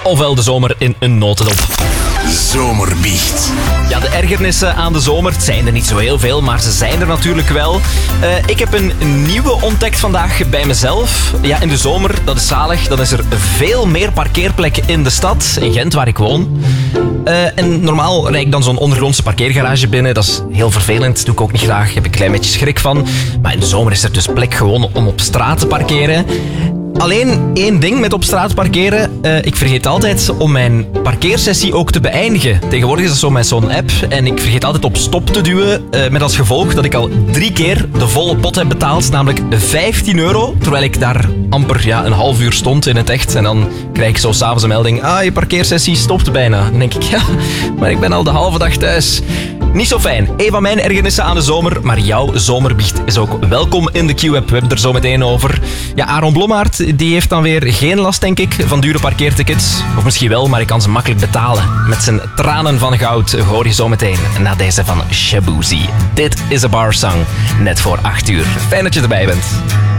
Ofwel de zomer in een notendop. Zomerbiecht. Ja, de ergernissen aan de zomer, het zijn er niet zo heel veel, maar ze zijn er natuurlijk wel. Ik heb een nieuwe ontdekt vandaag bij mezelf. Ja, in de zomer, dat is zalig, dan is er veel meer parkeerplekken in de stad, in Gent waar ik woon. En normaal rijd ik dan zo'n ondergrondse parkeergarage binnen. Dat is heel vervelend, doe ik ook niet graag, daar heb ik een klein beetje schrik van. Maar in de zomer is er dus plek gewoon om op straat te parkeren. Alleen één ding met op straat parkeren. Ik vergeet altijd om mijn parkeersessie ook te beëindigen. Tegenwoordig is dat zo met zo'n app. En ik vergeet altijd op stop te duwen. Met als gevolg dat ik al 3 keer de volle pot heb betaald. Namelijk €15. Terwijl ik daar amper een half uur stond in het echt. En dan krijg ik zo s'avonds een melding. Je parkeersessie stopt bijna. Dan denk ik, ja, maar ik ben al de halve dag thuis. Niet zo fijn. Een van mijn ergernissen aan de zomer. Maar jouw zomerbiecht is ook welkom in de Q-app. We hebben het er zo meteen over. Ja, Aaron Blommaert, die heeft dan weer geen last, denk ik, van dure parkeertickets. Of misschien wel, maar ik kan ze makkelijk betalen. Met zijn tranen van goud hoor je zo meteen na deze van Shaboozey. Dit is een bar song. Net voor 8 uur. Fijn dat je erbij bent.